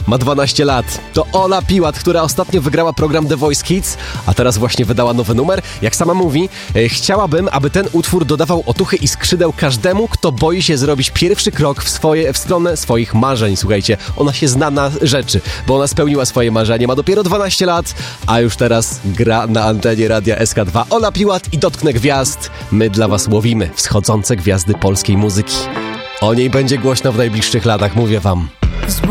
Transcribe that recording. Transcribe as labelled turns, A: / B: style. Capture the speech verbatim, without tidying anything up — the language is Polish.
A: ma dwanaście lat. To Ola Piłat, która ostatnio wygrała program The Voice Kids, a teraz właśnie wydała nowy numer. Jak sama mówi, e, chciałabym, aby ten utwór dodawał otuchy i skrzydeł każdemu, kto boi się zrobić pierwszy krok w, swoje, w stronę swoich marzeń. Słuchajcie, ona się zna na rzeczy, bo ona spełniła swoje marzenie, ma dopiero dwanaście lat, a już teraz gra na antenie Radia S K dwa. Ola Piłat i Dotknę Gwiazd. My dla was łowimy wschodzące gwiazdy polskiej muzyki. O niej będzie głośno w najbliższych latach, mówię wam.